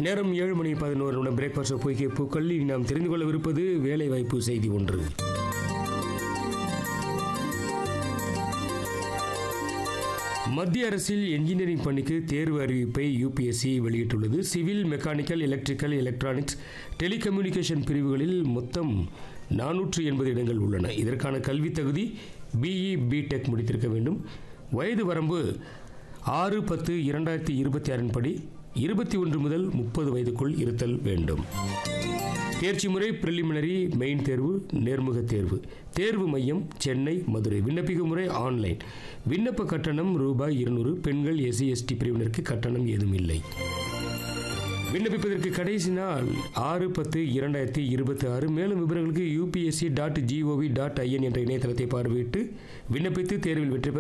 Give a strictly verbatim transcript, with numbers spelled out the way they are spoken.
நேரம் ஏழு மணி பதினோரு நிமிடம் பிரேக்ஃபாஸ்ட் பொய்கை பூக்கள். இனி நாம் தெரிந்து கொள்ளவிருப்பது வேலைவாய்ப்பு செய்தி ஒன்று. மத்திய அரசில் என்ஜினியரிங் பணிக்கு தேர்வு அறிவிப்பை யூபிஎஸ்சி வெளியிட்டுள்ளது. Civil, mechanical, electrical, electronics, telecommunication பிரிவுகளில் மொத்தம் நானூற்று எண்பது இடங்கள் உள்ளன. இதற்கான கல்வி தகுதி பிஇ, பிடெக் முடித்திருக்க வேண்டும். வயது வரம்பு ஆறு பத்து இரண்டாயிரத்தி இருபத்தி ஆறின் படி இருபத்தி ஒன்று முதல் முப்பது வயதுக்குள் இருத்தல் வேண்டும். தேர்ச்சி முறை பிரிலிமினரி, மெயின் தேர்வு, நேர்முக தேர்வு. தேர்வு மையம் சென்னை, மதுரை. விண்ணப்பிக்கும் முறை ஆன்லைன். விண்ணப்ப கட்டணம் ரூபாய் இருநூறு. பெண்கள், எஸ்சி எஸ்டி பிரிவினருக்கு கட்டணம் ஏதும் இல்லை. விண்ணப்பிப்பதற்கு கடைசி நாள் ஆறு பத்து இரண்டாயிரத்தி இருபத்தி ஆறு. மேலும் விவரங்களுக்கு UPSC dot gov dot IN என்ற இணையதளத்தை பார்வையிட்டு விண்ணப்பித்து தேர்வில் வெற்றி பெற